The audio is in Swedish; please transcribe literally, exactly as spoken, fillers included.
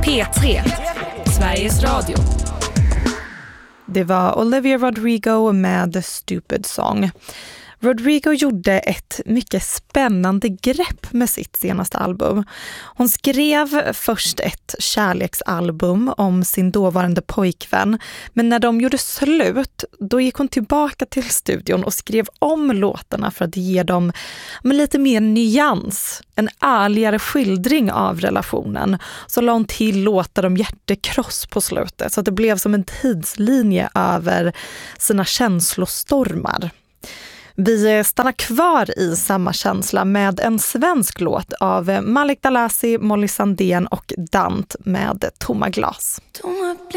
P tre, Sveriges Radio. Det var Olivia Rodrigo med The Stupid Song. Rodrigo gjorde ett mycket spännande grepp med sitt senaste album. Hon skrev först ett kärleksalbum om sin dåvarande pojkvän, men när de gjorde slut, då gick hon tillbaka till studion och skrev om låtarna för att ge dem med lite mer nyans, en ärligare skildring av relationen. Så la hon till låtar om hjärtekross på slutet, så att det blev som en tidslinje över sina känslostormar. Vi stannar kvar i samma känsla med en svensk låt av Malik Dalasi, Molly Sandén och Dant med Tomma glas. Tomma